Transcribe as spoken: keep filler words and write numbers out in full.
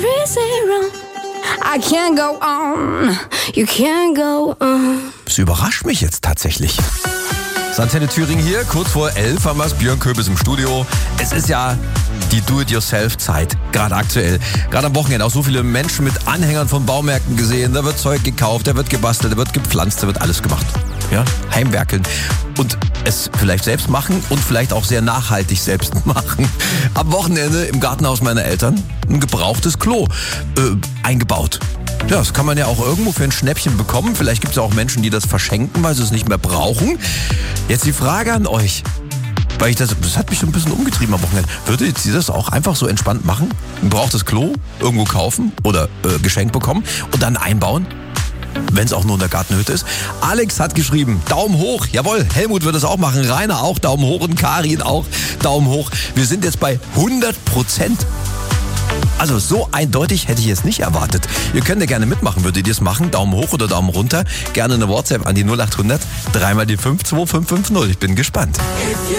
is it wrong? I can't go on, you can't go on. Das überrascht mich jetzt tatsächlich. Antenne Thüringen hier, kurz vor elf haben wir es, Björn Köbis im Studio. Es ist ja die Do-it-yourself-Zeit, gerade aktuell. Gerade am Wochenende auch so viele Menschen mit Anhängern von Baumärkten gesehen. Da wird Zeug gekauft, da wird gebastelt, da wird gepflanzt, da wird alles gemacht. Ja, Heimwerkeln. Und es vielleicht selbst machen und vielleicht auch sehr nachhaltig selbst machen. Am Wochenende im Gartenhaus meiner Eltern ein gebrauchtes Klo äh, eingebaut. Ja, das kann man ja auch irgendwo für ein Schnäppchen bekommen. Vielleicht gibt es auch Menschen, die das verschenken, weil sie es nicht mehr brauchen. Jetzt die Frage an euch, weil ich das, das hat mich so ein bisschen umgetrieben am Wochenende. Würdet ihr das auch einfach so entspannt machen? Ein gebrauchtes Klo irgendwo kaufen oder äh, geschenkt bekommen und dann einbauen? Wenn es auch nur in der Gartenhütte ist. Alex hat geschrieben, Daumen hoch. Jawohl, Helmut wird es auch machen. Rainer auch, Daumen hoch. Und Karin auch, Daumen hoch. Wir sind jetzt bei hundert Prozent. Also so eindeutig hätte ich es nicht erwartet. Ihr könnt ja gerne mitmachen. Würdet ihr es machen? Daumen hoch oder Daumen runter? Gerne eine WhatsApp an die null acht hundert, dreimal die fünf zwei fünf fünf null. Ich bin gespannt.